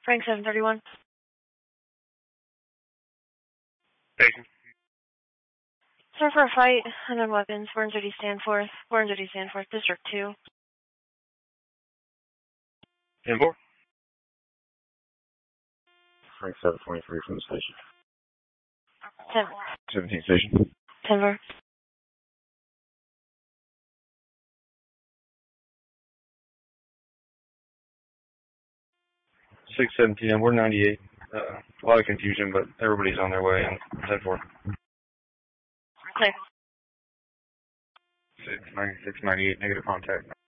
Frank 731. Station. Sir, for a fight, unknown weapons, 430 Stanforth, 430 Stanforth, District 2. 10-4. Frank 723 from the station. 10. 17 station. 10-4. Six 17. We're 98. A lot of confusion, but everybody's on their way. And 10-4. Clear. 696, 98. Negative contact.